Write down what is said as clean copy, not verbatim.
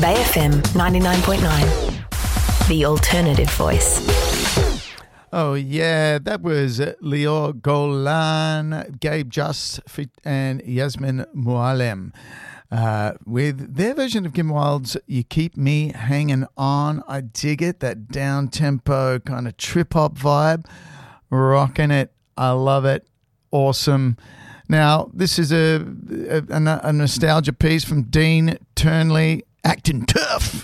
Bay FM 99.9, the alternative voice. Oh, yeah, that was Lior Golan, Gabe Just, and Yasmin Mualem with their version of Kim Wilde's You Keep Me Hanging On. I dig it, that down-tempo kind of trip-hop vibe. Rocking it. I love it. Awesome. Now, this is a nostalgia piece from Dean Turnley, Acting Tough.